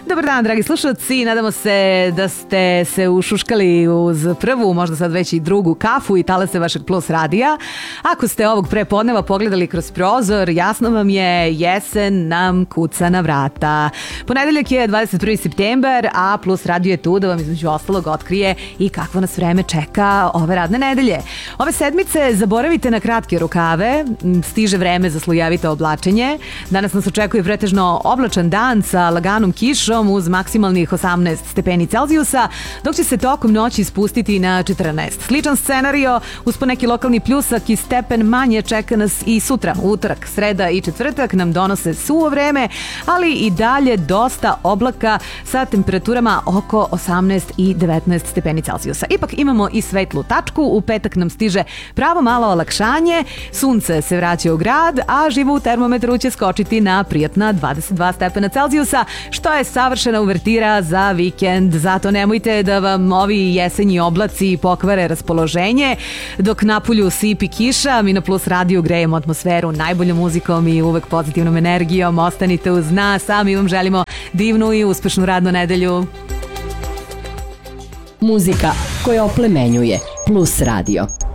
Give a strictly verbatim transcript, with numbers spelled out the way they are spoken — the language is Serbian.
Dobar dan, dragi slušalci, nadamo se da ste se ušuškali uz prvu, možda sad već i drugu kafu i talase vašeg Plus radija. Ako ste ovog prepodneva pogledali kroz prozor, jasno vam je, jesen nam kuca na vrata. Ponedeljak je dvadeset prvi septembar, a Plus radio je tu da vam između ostalog otkrije i kakvo nas vreme čeka ove radne nedelje. Ove sedmice zaboravite na kratke rukave, stiže vreme za slojevito oblačenje. Danas nas očekuje pretežno oblačan dan sa laganom kišom uz maksimalnih osamnaest stepeni Celzijusa, dok će se tokom noći spustiti na četrnaest. Sličan scenario, uz po neki lokalni pljusak i stepen manje, čeka nas i sutra. Utorak, sreda i četvrtak nam donose suvo vreme, ali i dalje dosta oblaka sa temperaturama oko osamnaest i devetnaest stepeni Celzijusa. Ipak imamo i svetlu tačku, u petak nam stiže pravo malo olakšanje, sunce se vraća u grad, a živo u termometru će skočiti na prijatna dvadeset dva stepena Celzijusa, što je savršena uvertira za vikend. Zato nemojte da vam ovi jesenji oblaci pokvare raspoloženje. Dok napolju sipi kiša, mi na Plus radiju grejemo atmosferu najboljom muzikom i uvek pozitivnom energijom. Ostanite uz nas, a mi vam želimo divnu i uspešnu radnu nedelju. Muzika koja oplemenjuje. Plus radio.